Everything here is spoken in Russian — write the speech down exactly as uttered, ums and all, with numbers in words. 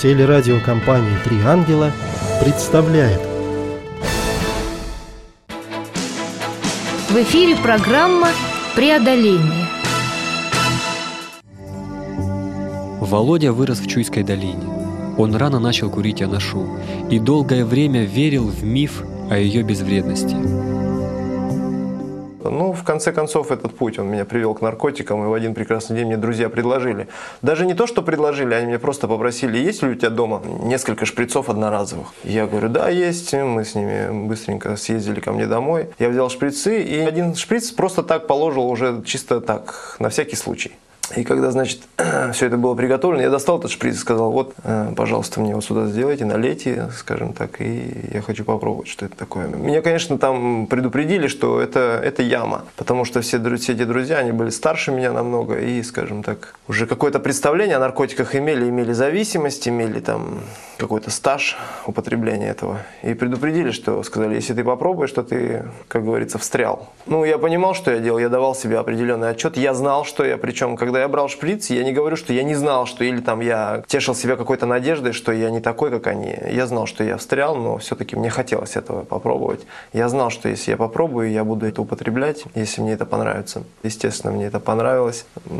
Телерадиокомпания «Три ангела» представляет. В эфире программа «Преодоление». Володя вырос в Чуйской долине. Он рано начал курить анашу и долгое время верил в миф о ее безвредности. Ну, в конце концов, этот путь, он меня привел к наркотикам, и в один прекрасный день мне друзья предложили. Даже не то, что предложили, они мне просто попросили: есть ли у тебя дома несколько шприцов одноразовых? Я говорю: да, есть. Мы с ними быстренько съездили ко мне домой. Я взял шприцы, и один шприц просто так положил, уже чисто так, на всякий случай. И когда, значит, все это было приготовлено, я достал этот шприц и сказал: вот, пожалуйста, мне вот сюда сделайте, налейте, скажем так, и я хочу попробовать, что это такое. Меня, конечно, там предупредили, что это, это яма, потому что все, все эти друзья, они были старше меня намного, и, скажем так, уже какое-то представление о наркотиках имели, имели зависимость, имели там какой-то стаж употребления этого. И предупредили, что сказали: если ты попробуешь, то ты, как говорится, встрял. Ну, я понимал, что я делал, я давал себе определенный отчет, я знал, что я, причем, когда я брал шприц, я не говорю, что я не знал, что или там я тешил себя какой-то надеждой, что я не такой, как они. Я знал, что я встрял, но все-таки мне хотелось этого попробовать. Я знал, что если я попробую, я буду это употреблять, если мне это понравится. Естественно, мне это понравилось.